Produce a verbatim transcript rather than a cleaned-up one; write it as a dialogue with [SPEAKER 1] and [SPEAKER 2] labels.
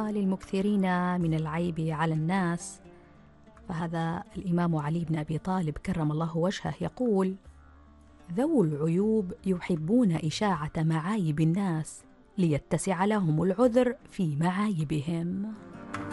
[SPEAKER 1] للمكثرين من العيب على الناس، فهذا الإمام علي بن أبي طالب كرم الله وجهه يقول: ذو العيوب يحبون إشاعة معايب الناس ليتسع لهم العذر في معايبهم.